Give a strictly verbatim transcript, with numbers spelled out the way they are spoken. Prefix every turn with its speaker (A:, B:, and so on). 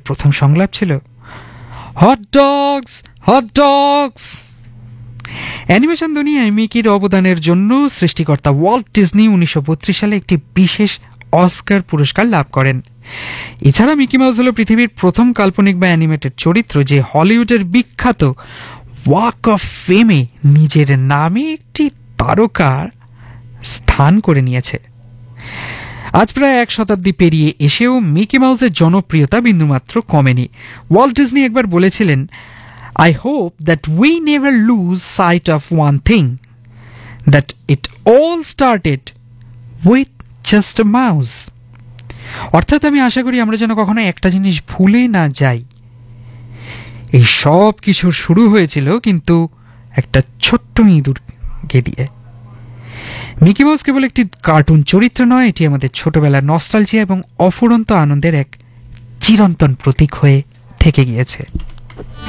A: প্রথম সংলাপ ছিল hot dogs, hot dogs. Animation দুনিয়ায় মিকির অবদানের জন্য সৃষ্টিকর্তা ওয়াল্ট ডিজনি উনিশশো বত্রিশ সালে একটি বিশেষ অস্কার পুরস্কার লাভ করেন। এছাড়া মিকি মাউস হল পৃথিবীর প্রথম কাল্পনিক বা অ্যানিমেটেড চরিত্র যে হলিউডের বিখ্যাত ওয়াক অফ ফেমে নিজের নামে একটি তারকার স্থান করে নিয়েছে। আজ প্রায় এক শতাব্দী পেরিয়ে এসেও মিকি মাউসের জনপ্রিয়তা বিন্দুমাত্র কমেনি। ওয়াল্ট ডিজনি একবার বলেছিলেন, I hope that we never lose sight of one thing, that it all started with just a mouse. অর্থাৎ আমি আশা করি আমরা যেন কখনো একটা জিনিস ভুলে না যাই, এই সব কিছুর শুরু হয়েছিল কিন্তু একটা ছোট্ট ইঁদুরকে দিয়ে। মিকি মাউস কেবল একটি কার্টুন চরিত্র নয়, এটি আমাদের ছোটবেলার নস্টালজিয়া এবং অফুরন্ত আনন্দের এক চিরন্তন প্রতীক হয়ে থেকে গিয়েছে।